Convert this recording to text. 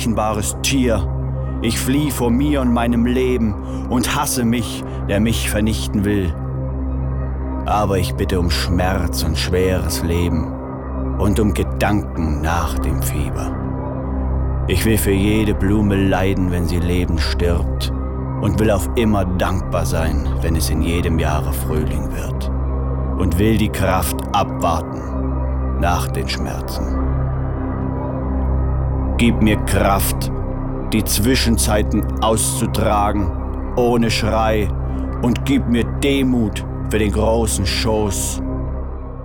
unberechenbares Tier. Ich flieh vor mir und meinem Leben und hasse mich, der mich vernichten will. Aber ich bitte um Schmerz und schweres Leben und um Gedanken nach dem Fieber. Ich will für jede Blume leiden, wenn sie lebend stirbt, und will auf immer dankbar sein, wenn es in jedem Jahre Frühling wird, und will die Kraft abwarten nach den Schmerzen. Gib mir Kraft, die Zwischenzeiten auszutragen, ohne Schrei, und gib mir Demut für den großen Schoß,